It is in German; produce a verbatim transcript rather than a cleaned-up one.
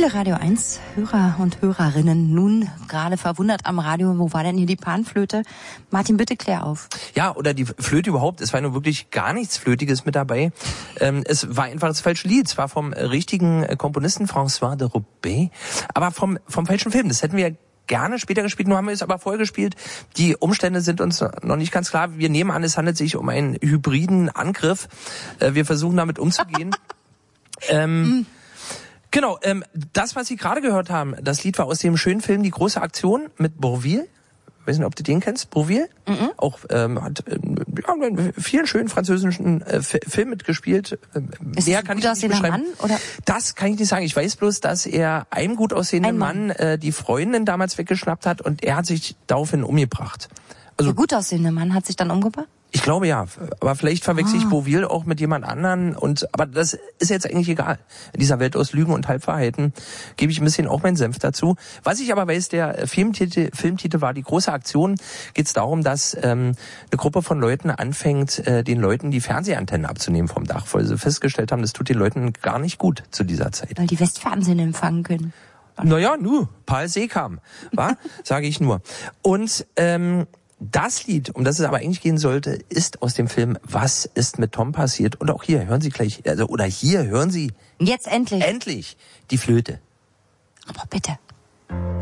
Viele Radio eins Hörer und Hörerinnen nun gerade verwundert am Radio, wo war denn hier die Panflöte? Martin, bitte klär auf. Ja, oder die Flöte überhaupt, es war nur wirklich gar nichts Flötiges mit dabei. Ähm, es war einfach das falsche Lied, es war vom richtigen Komponisten François de Roubaix, aber vom, vom falschen Film. Das hätten wir gerne später gespielt, nur haben wir es aber vorher gespielt. Die Umstände sind uns noch nicht ganz klar. Wir nehmen an, es handelt sich um einen hybriden Angriff. Äh, wir versuchen damit umzugehen. ähm, Genau, ähm, das, was Sie gerade gehört haben, das Lied war aus dem schönen Film Die große Aktion mit Bourvil. Ich weiß nicht, ob du den kennst, Bourvil. Mhm. Auch ähm, hat äh, ja, in vielen schönen französischen äh, F- Filmen mitgespielt. Ist Wer das kann gut ich nicht beschreiben? Mann, oder? Das kann ich nicht sagen. Ich weiß bloß, dass er einem gut aussehenden Ein Mann, Mann äh, die Freundin damals weggeschnappt hat und er hat sich daraufhin umgebracht. Also der gut aussehende Mann hat sich dann umgebracht? ich glaube ja, aber vielleicht verwechsel ich Ah. Bourvil auch mit jemand anderen und aber das ist jetzt eigentlich egal. In dieser Welt aus Lügen und Halbwahrheiten gebe ich ein bisschen auch meinen Senf dazu. Was ich aber weiß, der Filmtitel, Filmtitel war Die große Aktion. Geht es darum, dass ähm, eine Gruppe von Leuten anfängt, äh, den Leuten die Fernsehantennen abzunehmen vom Dach, weil sie festgestellt haben, das tut den Leuten gar nicht gut zu dieser Zeit. Weil die Westfernsehen empfangen können. Naja, nu, Paul Seekam, wa? Sage ich nur. Und ähm, das Lied, um das es aber eigentlich gehen sollte, ist aus dem Film Was ist mit Tom passiert? Und auch hier hören Sie gleich, also oder hier hören Sie Jetzt endlich. endlich die Flöte. Aber bitte.